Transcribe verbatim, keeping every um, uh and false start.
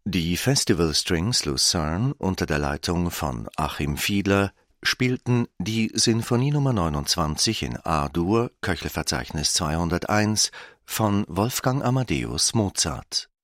Die Festival Strings Lucerne unter der Leitung von Achim Fiedler spielten die Sinfonie Nummer neunundzwanzig in A-Dur, Köchelverzeichnis zweihunderteins, von Wolfgang Amadeus Mozart.